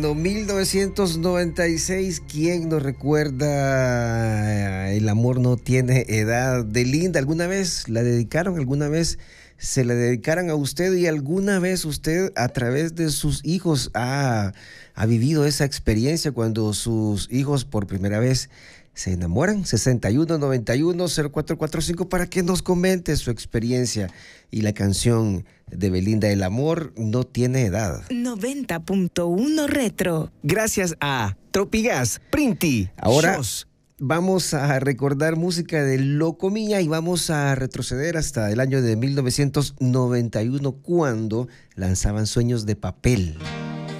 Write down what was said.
1996, ¿quién nos recuerda El amor no tiene edad? De Linda, ¿alguna vez la dedicaron? ¿Alguna vez se la dedicaron a usted? ¿Y alguna vez usted a través de sus hijos ha vivido esa experiencia cuando sus hijos por primera vez se enamoran? 6191-0445 para que nos comente su experiencia. Y la canción de Belinda, El amor no tiene edad. 90.1 Retro. Gracias a Tropigas, Printi. Ahora Shows. vamos a recordar música de Locomía y vamos a retroceder hasta el año de 1991 cuando lanzaban Sueños de Papel.